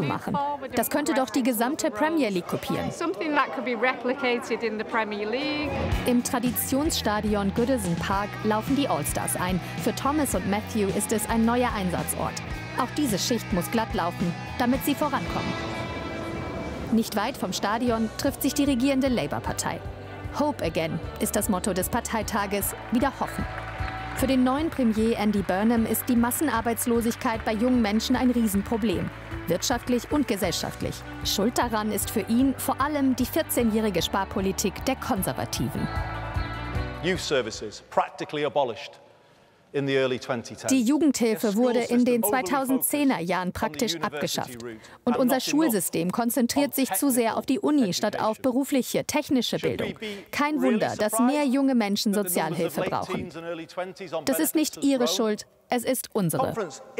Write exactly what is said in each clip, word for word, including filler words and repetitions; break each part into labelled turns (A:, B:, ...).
A: nachzumachen. Das könnte doch die gesamte Premier League kopieren. Im Traditionsstadion Goodison Park laufen die All-Stars ein. Für Thomas und Matthew ist es ein neuer Einsatzort. Auch diese Schicht muss glatt laufen, damit sie vorankommen. Nicht weit vom Stadion trifft sich die regierende Labour-Partei. Hope again ist das Motto des Parteitages, wieder hoffen. Für den neuen Premier Andy Burnham ist die Massenarbeitslosigkeit bei jungen Menschen ein Riesenproblem. Wirtschaftlich und gesellschaftlich. Schuld daran ist für ihn vor allem die vierzehnjährige Sparpolitik der Konservativen.
B: Youth services practically abolished.
A: Die Jugendhilfe wurde in den zweitausendzehner Jahren praktisch abgeschafft. Und unser Schulsystem konzentriert sich zu sehr auf die Uni statt auf berufliche, technische Bildung. Kein Wunder, dass mehr junge Menschen Sozialhilfe brauchen. Das ist nicht ihre Schuld, es ist unsere.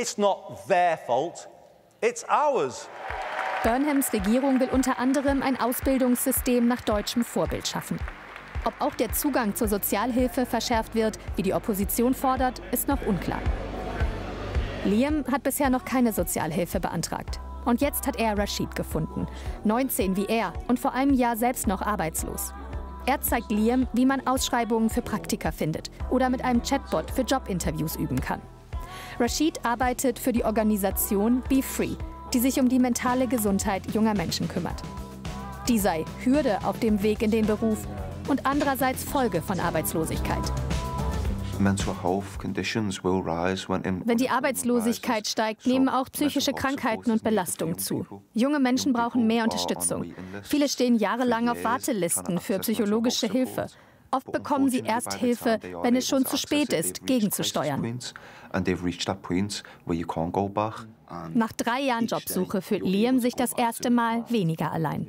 A: Burnhams Regierung will unter anderem ein Ausbildungssystem nach deutschem Vorbild schaffen. Ob auch der Zugang zur Sozialhilfe verschärft wird, wie die Opposition fordert, ist noch unklar. Liam hat bisher noch keine Sozialhilfe beantragt. Und jetzt hat er Rashid gefunden. neunzehn wie er und vor einem Jahr selbst noch arbeitslos. Er zeigt Liam, wie man Ausschreibungen für Praktika findet oder mit einem Chatbot für Jobinterviews üben kann. Rashid arbeitet für die Organisation Be Free, die sich um die mentale Gesundheit junger Menschen kümmert. Die sei Hürde auf dem Weg in den Beruf und andererseits Folge von Arbeitslosigkeit. Wenn die Arbeitslosigkeit steigt, nehmen auch psychische Krankheiten und Belastungen zu. Junge Menschen brauchen mehr Unterstützung. Viele stehen jahrelang auf Wartelisten für psychologische Hilfe. Oft bekommen sie erst Hilfe, wenn es schon zu spät ist, gegenzusteuern. Nach drei Jahren Jobsuche fühlt Liam sich das erste Mal weniger allein.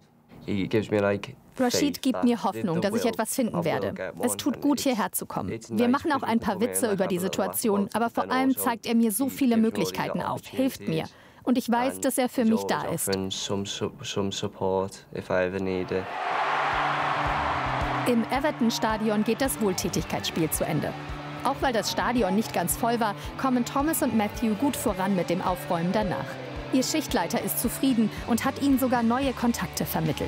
A: Rashid gibt mir Hoffnung, dass ich etwas finden werde. Es tut gut, hierher zu kommen. Wir machen auch ein paar Witze über die Situation, aber vor allem zeigt er mir so viele Möglichkeiten auf, hilft mir. Und ich weiß, dass er für mich da ist. Im Everton-Stadion geht das Wohltätigkeitsspiel zu Ende. Auch weil das Stadion nicht ganz voll war, kommen Thomas und Matthew gut voran mit dem Aufräumen danach. Ihr Schichtleiter ist zufrieden und hat ihnen sogar neue Kontakte vermittelt.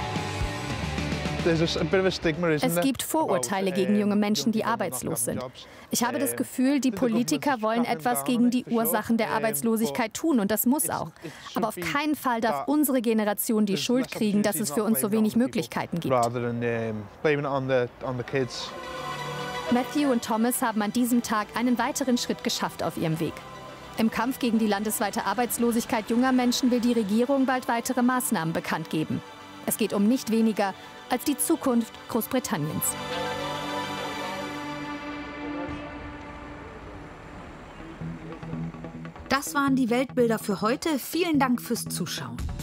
A: Es gibt Vorurteile gegen junge Menschen, die arbeitslos sind. Ich habe das Gefühl, die Politiker wollen etwas gegen die Ursachen der Arbeitslosigkeit tun, und das muss auch. Aber auf keinen Fall darf unsere Generation die Schuld kriegen, dass es für uns so wenig Möglichkeiten gibt. Matthew und Thomas haben an diesem Tag einen weiteren Schritt geschafft auf ihrem Weg. Im Kampf gegen die landesweite Arbeitslosigkeit junger Menschen will die Regierung bald weitere Maßnahmen bekannt geben. Es geht um nicht weniger als die Zukunft Großbritanniens.
C: Das waren die Weltbilder für heute. Vielen Dank fürs Zuschauen.